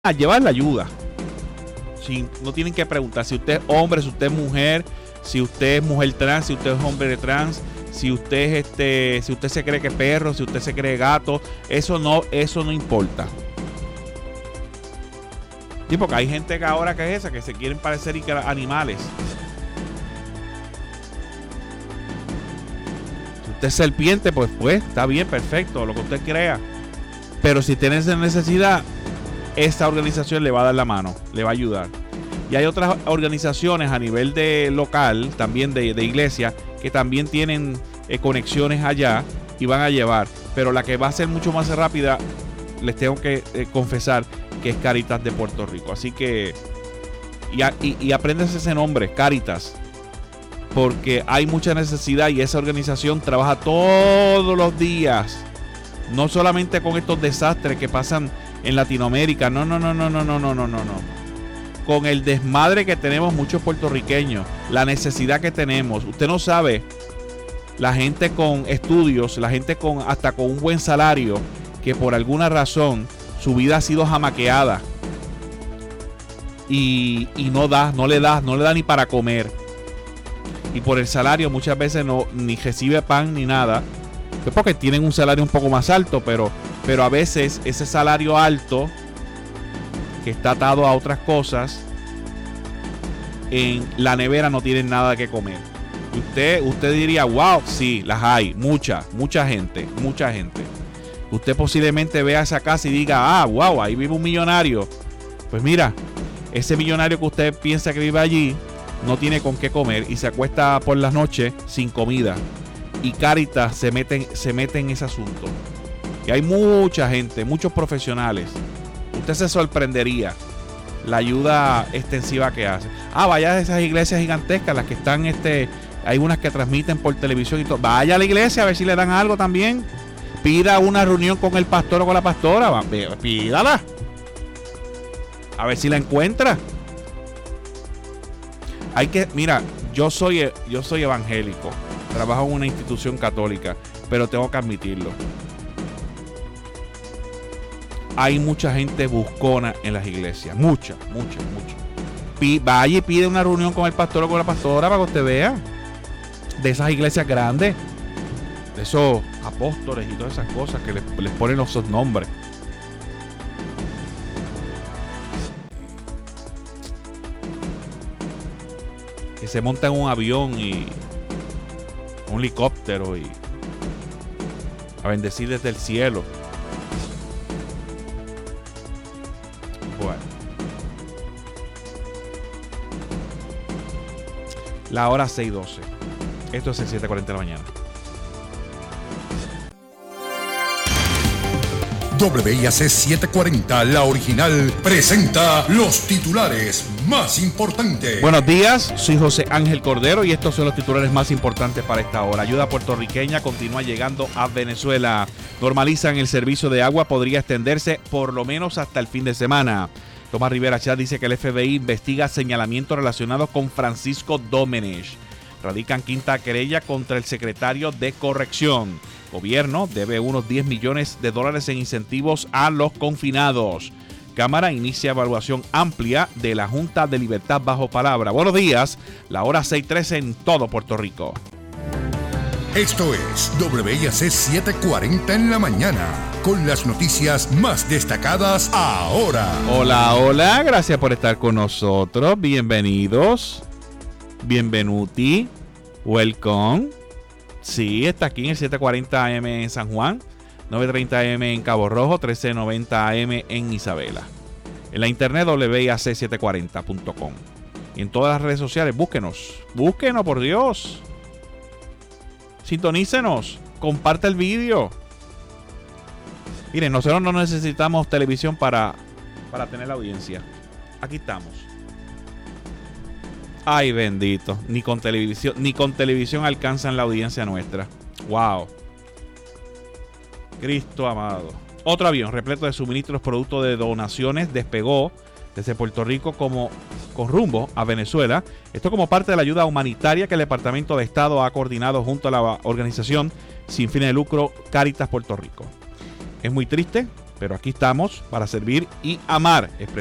a llevar la ayuda. No tienen que preguntar si usted es hombre, si usted es mujer, si usted es mujer trans, si usted es hombre trans, si usted si usted se cree que es perro, si usted se cree gato. Eso no importa. Sí, porque hay gente que ahora que es esa, que se quieren parecer animales. Si usted es serpiente, pues está bien, perfecto, lo que usted crea. Pero si tiene esa necesidad, esta organización le va a dar la mano, le va a ayudar. Y hay otras organizaciones a nivel de local, también de iglesia, que también tienen conexiones allá y van a llevar. Pero la que va a ser mucho más rápida, les tengo que confesar, que es Cáritas de Puerto Rico. Así que, y apréndese ese nombre, Cáritas, porque hay mucha necesidad y esa organización trabaja todos los días. No solamente con estos desastres que pasan en Latinoamérica, no. Con el desmadre que tenemos muchos puertorriqueños, la necesidad que tenemos. Usted no sabe, la gente con estudios, la gente hasta con un buen salario, que por alguna razón su vida ha sido jamaqueada y no le da ni para comer. Y por el salario muchas veces ni recibe pan ni nada. Es porque tienen un salario un poco más alto, pero a veces ese salario alto, que está atado a otras cosas, en la nevera no tienen nada que comer. Usted diría, wow, sí, las hay, mucha gente. Usted posiblemente vea esa casa y diga, wow, ahí vive un millonario. Pues mira, ese millonario que usted piensa que vive allí no tiene con qué comer y se acuesta por las noches sin comida. Y Cáritas se mete en ese asunto. Y hay mucha gente, muchos profesionales. Usted se sorprendería la ayuda extensiva que hace. Vaya a esas iglesias gigantescas, las que están, hay unas que transmiten por televisión y todo. Vaya a la iglesia a ver si le dan algo también. Pida una reunión con el pastor o con la pastora. Pídala. A ver si la encuentra. Mira, yo soy evangélico. Trabajo en una institución católica, pero tengo que admitirlo. Hay mucha gente buscona en las iglesias. Mucha. Vaya y pide una reunión con el pastor o con la pastora para que usted vea. De esas iglesias grandes. De esos apóstoles y todas esas cosas que les ponen esos nombres. Que se monta en un avión y un helicóptero y a bendecir desde el cielo. Bueno, la hora 6:12. Esto es el 7:40 de la mañana. WIAC 740, la original, presenta los titulares más importantes. Buenos días, soy José Ángel Cordero y estos son los titulares más importantes para esta hora. Ayuda puertorriqueña continúa llegando a Venezuela. Normalizan el servicio de agua, podría extenderse por lo menos hasta el fin de semana. Tomás Rivera Chat dice que el FBI investiga señalamientos relacionados con Francisco Domenech. Radican quinta querella contra el secretario de Corrección. Gobierno debe unos $10 millones en incentivos a los confinados. Cámara inicia evaluación amplia de la Junta de Libertad bajo palabra. Buenos días, la hora 6:13 en todo Puerto Rico. Esto es WIAC 740 en la mañana, con las noticias más destacadas ahora. Hola, gracias por estar con nosotros. Bienvenidos. Bienvenuti. Welcome. Sí, está aquí en el 740 AM en San Juan, 930 AM en Cabo Rojo, 1390 AM en Isabela. En la internet WIAC740.com. Y en todas las redes sociales, búsquenos por Dios. Sintonícenos, comparte el vídeo. Miren, nosotros no necesitamos televisión para tener la audiencia. Aquí estamos. Ay, bendito. Ni con televisión alcanzan la audiencia nuestra. Wow. Cristo amado. Otro avión repleto de suministros producto de donaciones despegó desde Puerto Rico con rumbo a Venezuela. Esto como parte de la ayuda humanitaria que el Departamento de Estado ha coordinado junto a la organización sin fines de lucro Cáritas Puerto Rico. Es muy triste Pero aquí estamos para servir y amar.